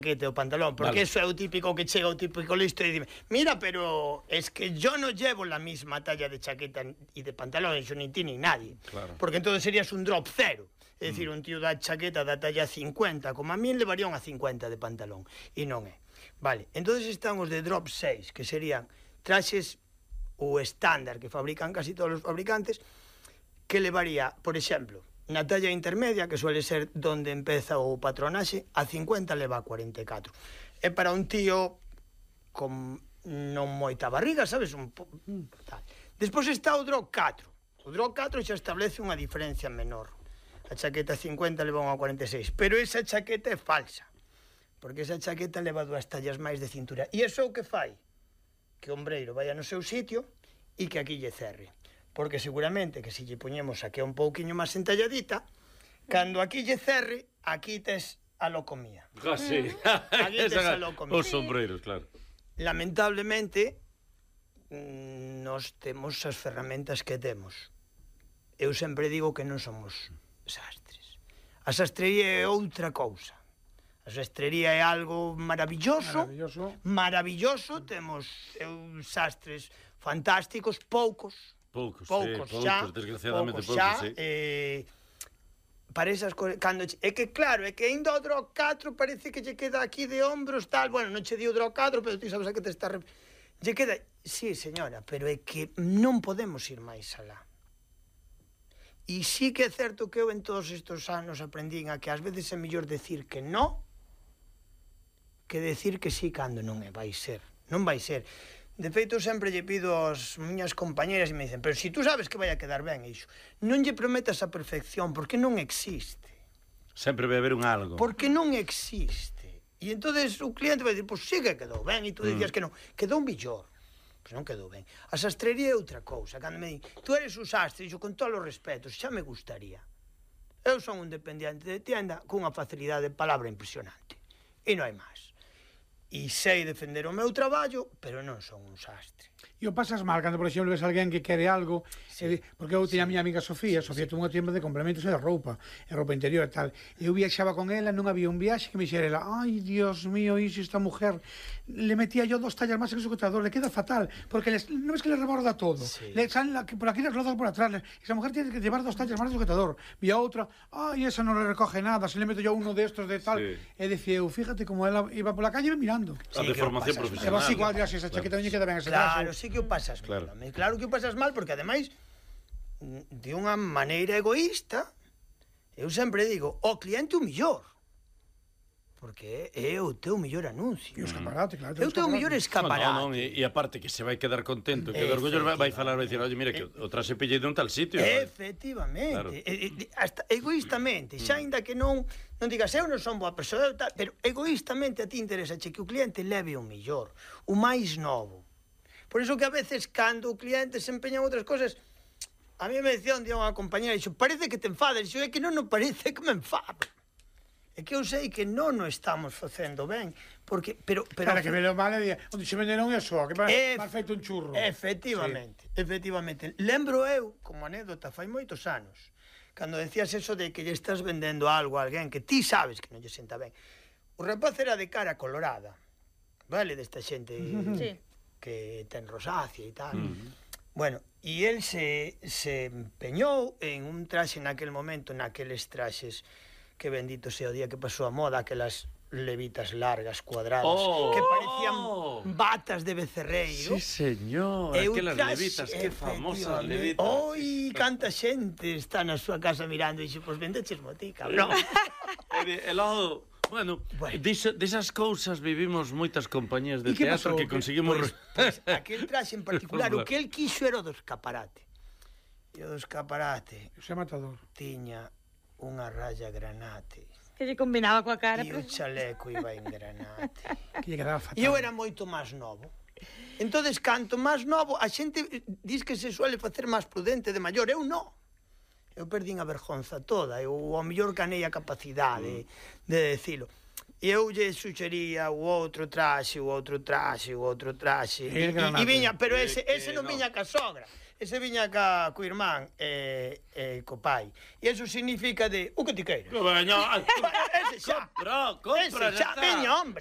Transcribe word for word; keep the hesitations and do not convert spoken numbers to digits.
chaqueta o pantalón, porque vale. Eso é o típico que chega o típico listo e dime, mira, pero es que yo no llevo la misma talla de chaqueta y de pantalón, eso ni ti ni nadie, claro. Porque entonces serías un drop cero, é dicir, mm. un tío da chaqueta da talla cincuenta, como a mí levaría unha cincuenta de pantalón, e non é. Vale, entonces están os de drop seis, que serían traxes o estándar que fabrican casi todos os fabricantes, que levaría, por exemplo, na talla intermedia, que suele ser donde empeza o patronaxe, a cincuenta leva a cuarenta e catro. É para un tío con non moita barriga, sabes? Un po... tal. Despois está o drop catro. O drop catro xa establece unha diferencia menor. A chaqueta cincuenta leva unha cuarenta e seis, pero esa chaqueta é falsa, porque esa chaqueta leva dúas tallas máis de cintura. E iso o que fai? Que o ombreiro vaya no seu sitio e que aquí lle cerre. Porque seguramente que se lle poñemos aquí un pouquiño máis entalladita, cando aquí lle cerre, aquí tes a locomía. Ah, sí. Aquí tes a locomía. Os sombreiros, claro. Lamentablemente, nos temos as ferramentas que temos. Eu sempre digo que non somos sastres. A sastrería é outra cousa. A sastrería é algo maravilloso. Maravilloso. Maravilloso. Temos eu, sastres fantásticos, poucos. Poucos, poucos, sí, xa, poucos, desgraciadamente poucos, xa, sí. Eh, para esas cosas, cando é que claro, é que ainda o drop catro parece que lle queda aquí de hombros, tal, bueno, non che di o drop catro, pero ti sabes a que te está... Rep... Lle queda, sí, señora, pero é que non podemos ir máis alá. E sí que é certo que eu en todos estes anos aprendín a que ás veces é mellor decir que non que decir que sí cando non é, vai ser, non vai ser. De feito, sempre lle pido aos miñas compañeras e me dicen, pero si tú sabes que vai a quedar ben iso, non lle prometas a perfección, porque non existe. Sempre vai haber un algo. Porque non existe. E entonces o cliente vai dicir, pois sí que quedou ben, e tú dicías mm. que non, quedou mellor. Pois non quedou ben. A sastrería é outra cousa. Cando me di, tú eres un sastre, e con todos os respetos, xa me gustaría. Eu son un dependiente de tienda cunha facilidade de palabra impresionante. E non hai máis. E sei defender o meu traballo, pero non son un sastre. E o pasas mal cando, por exemplo, ves alguén que quere algo, sí, eh, porque eu tiña sí. a miña amiga Sofía, sí, Sofía sí. tuvo unha tienda de complementos e de roupa, e roupa interior e tal. Eu viaxaba con ela, non había un viaxe que me dixera ela, ai, Dios mío, iso esta mujer, le metía yo dos tallas máis en el sujetador, le queda fatal, porque les, non ves que le reborda todo, sí. le salen la, por aquí las rodas por atrás, esa mujer tiene que llevar dos tallas máis de sujetador, e a outra, ai, esa non le recoge nada, se le meto yo uno de estos de tal, sí. e decía eu, fíjate como ela iba pola calle mirando. A sí, deformación profesional. E vos igual, ya, se esa chaqueta non lle queda ben ese traxe. Claro, sí que o pasas claro. mal. Claro que o pasas mal, porque ademais, de unha maneira egoísta, eu sempre digo, o cliente o millor. Porque é o teu millor anuncio. E o escaparate, claro. É o teu millor escaparate. No, no, e, e aparte que se vai quedar contento, que de orgullo vai falar, vai dicir, oye, mira, que o traxe pillei dun tal sitio. Efectivamente. Claro. E, e, hasta egoístamente, xa ainda que non non digas, eu non son boa persoa, tal, pero egoístamente a ti interesa che que o cliente leve o millor, o máis novo. Por iso que a veces, cando o cliente se empeña en outras cosas, a mí me decía un día unha compañera, dixo, parece que te enfades, dixo, é que non, non parece que me enfado. É que eu sei que non o estamos facendo ben, porque, pero... pero Para que me lo mal, onde se venderon eso, que mal feito un churro. Efectivamente, sí. efectivamente. Lembro eu, como anécdota, fai moitos anos, cando decías eso de que lle estás vendendo algo a alguén que ti sabes que non lle senta ben. O rapaz era de cara colorada, vale, desta xente... Sí. que ten rosácea e tal. Uh-huh. Bueno, e el se, se empeñou en un traxe naquel momento, naqueles traxes, que bendito sea o día que pasou a moda, aquelas levitas largas, cuadradas, oh, que parecían oh. batas de becerreiro. Sí, señor, e aquelas traxe, levitas, que famosas levitas. Oi, canta xente está na súa casa mirando e dixe, pois vendeches ti, cabrón. E logo... Bueno, bueno. Desas, desas cousas vivimos moitas compañías de teatro que conseguimos... Pois, pois, aquel traxe en particular, o que el quixo era o do escaparate. E o do escaparate... O sea, matador. Tiña unha raya granate. Que lle combinaba coa cara. E o chaleco iba en granate. Que lle quedaba fatal. E eu era moito máis novo. Entonces, canto máis novo, a xente diz que se suele facer máis prudente de maior. Eu non. Eu perdín a vergonza toda, eu ao mellor canei a capacidade mm. de decilo. E eu lle suxería o outro traxe, o outro traxe, o outro traxe. E, e, e viña, pero ese, ese non viña ca sogra. ese viña ca co irmán e, e co pai. E eso significa de, o que ti queiras. Que veña, ese xa. compra, compra, ese xa, veña, hombre.